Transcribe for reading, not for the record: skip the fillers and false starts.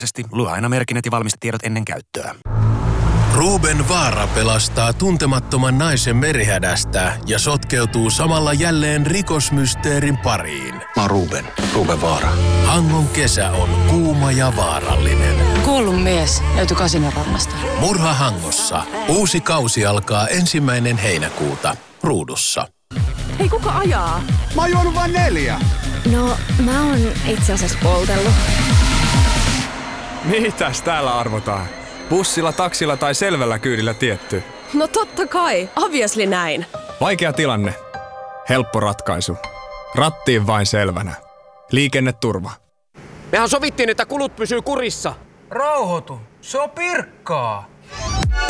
Lue aina merkinnät ja valmistetiedot ennen käyttöä. Ruben Vaara pelastaa tuntemattoman naisen merihädästä ja sotkeutuu samalla jälleen rikosmysteerin pariin. Mä oon Ruben Vaara. Hangon kesä on kuuma ja vaarallinen. Kuollut mies löytyi Kasinorannasta. Murha Hangossa. Uusi kausi alkaa 1. heinäkuuta Ruudussa. Hei, kuka ajaa? Mä oon juonut vain 4. No, mä oon itse asiassa poltellut. Mitäs täällä arvotaan? Bussilla, taksilla tai selvällä kyydillä tietty? No totta kai, obviously näin. Vaikea tilanne. Helppo ratkaisu. Rattiin vain selvänä. Liikenneturva. Mehän sovittiin, että kulut pysyy kurissa. Rauhoitu. Se on Pirkkaa.